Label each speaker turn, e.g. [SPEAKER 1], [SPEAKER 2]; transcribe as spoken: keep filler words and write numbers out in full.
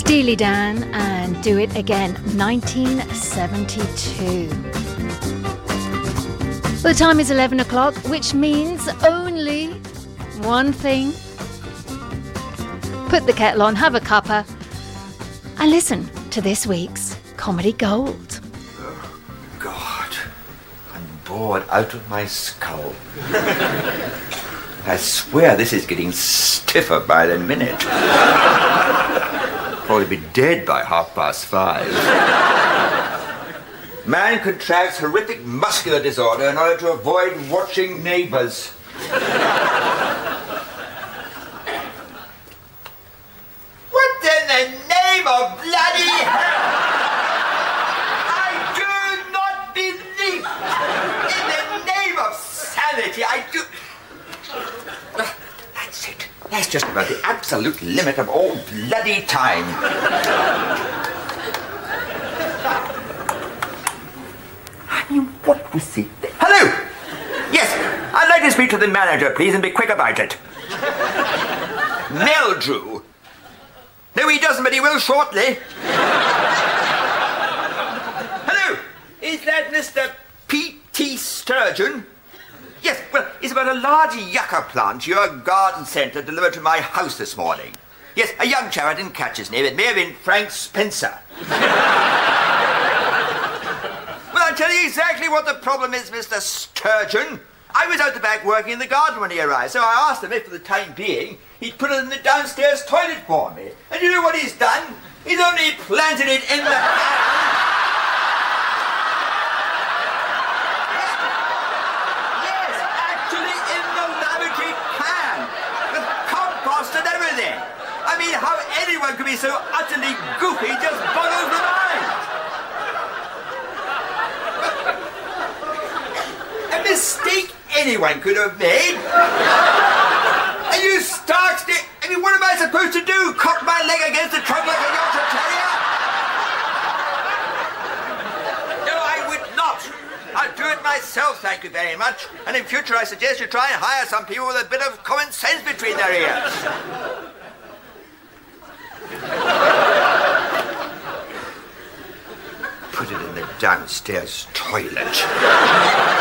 [SPEAKER 1] Steely Dan and Do It Again, nineteen seventy-two. Well, the time is eleven o'clock, which means only one thing. Put the kettle on, have a cuppa, and listen to this week's Comedy Gold.
[SPEAKER 2] Oh, God. I'm bored out of my skull. I swear this is getting stiffer by the minute. Probably be dead by half past five. Man contracts horrific muscular disorder in order to avoid watching neighbours. What in the name of bloody hell? I do not believe in the name of sanity. I do... That's it. That's just about the absolute limit of all bloody time. I mean, what was he... Hello! Yes, I'd like to speak to the manager, please, and be quick about it. Meldrew. No, he doesn't, but he will shortly. Hello, is that Mister P T Sturgeon? Yes, well, it's about a large yucca plant your garden centre delivered to my house this morning. Yes, a young chap, I didn't catch his name. It may have been Frank Spencer. Well, I'll tell you exactly what the problem is, Mister Sturgeon. I was out the back working in the garden when he arrived, so I asked him if, for the time being, he'd put it in the downstairs toilet for me. And you know what he's done? He's only planted it in the... and everything. I mean, how anyone could be so utterly goofy just boggles the mind. A mistake anyone could have made. And you stark stick. I mean, what am I supposed to do? Cock my leg against the trunk like a Yorkshire Terrier? No, I would not. I'll do it myself, thank you very much. And in future, I suggest you try and hire some people with a bit of common sense between their ears. Put it in the downstairs toilet.